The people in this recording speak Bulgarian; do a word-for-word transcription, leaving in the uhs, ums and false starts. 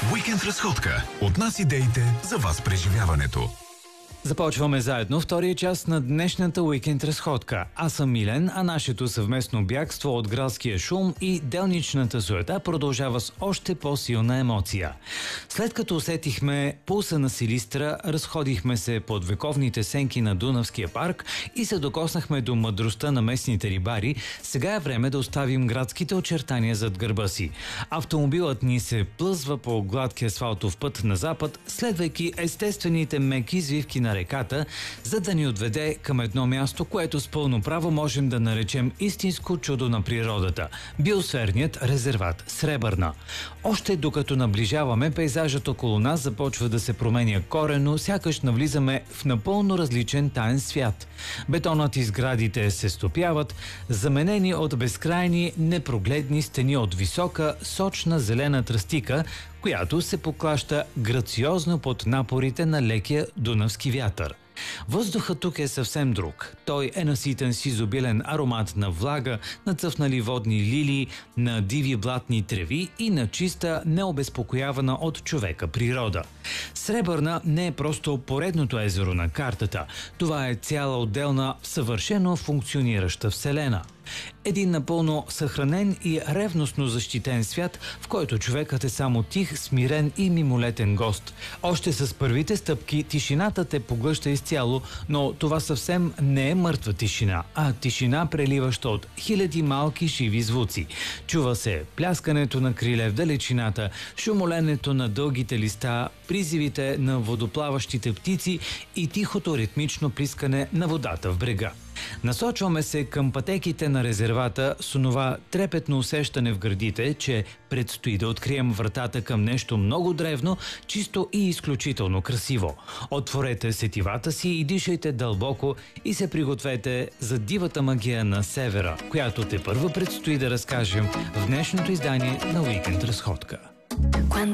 Уикенд разходка. От нас идеите за вас преживяването. Започваме заедно втория час на днешната уикенд разходка. Аз съм Милен, а нашето съвместно бягство от градския шум и делничната суета продължава с още по-силна емоция. След като усетихме пулса на Силистра, разходихме се под вековните сенки на Дунавския парк и се докоснахме до мъдростта на местните рибари, сега е време да оставим градските очертания зад гърба си. Автомобилът ни се плъзва по гладкия асфалтов път на запад, следвайки естествените меки извивки на реката, за да ни отведе към едно място, което с пълно право можем да наречем истинско чудо на природата – биосферният резерват Сребърна. Още докато наближаваме, пейзажът около нас започва да се променя коренно, сякаш навлизаме в напълно различен таен свят. Бетонът и сградите се стопяват, заменени от безкрайни непрогледни стени от висока, сочна зелена тръстика, която се поклаща грациозно под напорите на лекия дунавски вятър. Въздухът тук е съвсем друг. Той е наситен с изобилен аромат на влага, на цъфнали водни лилии, на диви блатни треви и на чиста, необезпокоявана от човека природа. Сребърна не е просто поредното езеро на картата. Това е цяла отделна, съвършено функционираща вселена. Един напълно съхранен и ревностно защитен свят, в който човекът е само тих, смирен и мимолетен гост. Още с първите стъпки тишината те поглъща изцяло, но това съвсем не е мъртва тишина, а тишина, преливаща от хиляди малки живи звуци. Чува се пляскането на криле в далечината, шумоленето на дългите листа, призивите на водоплаващите птици и тихото ритмично плискане на водата в брега. Насочваме се към пътеките на резервата с онова трепетно усещане в гърдите, че предстои да открием вратата към нещо много древно, чисто и изключително красиво. Отворете сетивата си и дишайте дълбоко и се пригответе за дивата магия на севера, която те първо предстои да разкажем в днешното издание на Уикенд разходка. Cuando